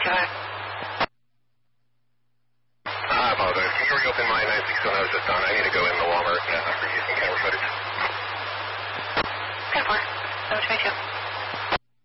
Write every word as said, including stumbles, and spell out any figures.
Go ahead. I apologize. Can you reopen my nine six one I was just on? I need to go in the Walmart uh, for using camera footage. ten four. seven two two.